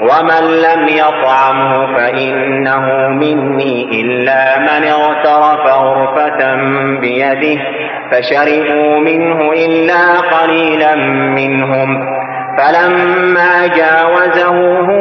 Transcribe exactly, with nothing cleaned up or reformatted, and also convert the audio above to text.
ومن لم يطعمه فإنه مني إلا من اغترف غرفة بيده فشربوا منه إلا قليلا منهم. فلما جاوزه هو